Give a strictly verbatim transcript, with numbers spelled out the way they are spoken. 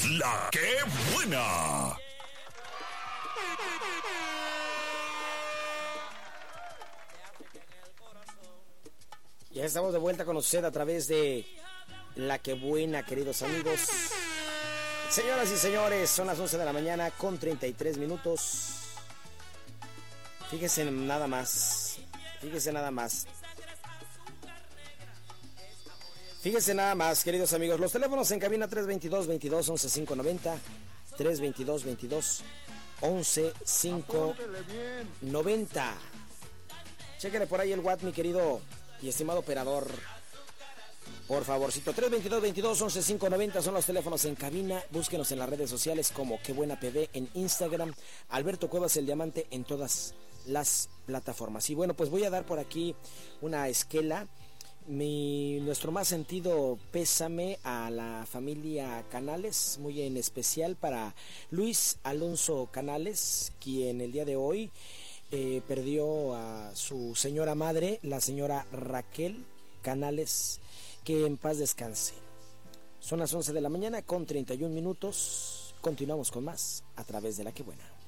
La que buena. Ya estamos de vuelta con usted a través de La que buena, queridos amigos. Señoras y señores, son las once de la mañana con treinta y tres minutos. Fíjese nada más. Fíjese nada más. Fíjese nada más, queridos amigos. Los teléfonos en cabina tres veintidós, veintidós, once, quinientos noventa. tres veintidós, veintidós, once, quinientos noventa. Chéquele por ahí el WhatsApp, mi querido y estimado operador. Por favorcito, tres veintidós, veintidós, once, quinientos noventa son los teléfonos en cabina. Búsquenos en las redes sociales como Qué Buena P D en Instagram. Alberto Cuevas el Diamante en todas las plataformas. Y bueno, pues voy a dar por aquí una esquela. Mi, nuestro más sentido pésame a la familia Canales, muy en especial para Luis Alonso Canales, quien el día de hoy eh, perdió a su señora madre, la señora Raquel Canales, que en paz descanse. Son las once de la mañana con treinta y un minutos. Continuamos con más a través de La Que Buena.